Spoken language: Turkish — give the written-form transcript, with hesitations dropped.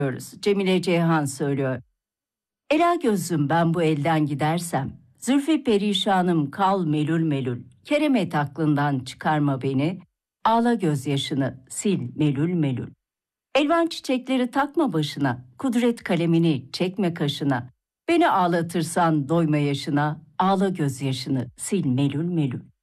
Cemile Ceyhan söylüyor. Ela gözlüm ben bu elden gidersem, zülfü perişanım kal melül melül, keremet aklından çıkarma beni, ağla gözyaşını sil melül melül. Elvan çiçekleri takma başına, kudret kalemini çekme kaşına, beni ağlatırsan doyma yaşına, ağla gözyaşını sil melül melül.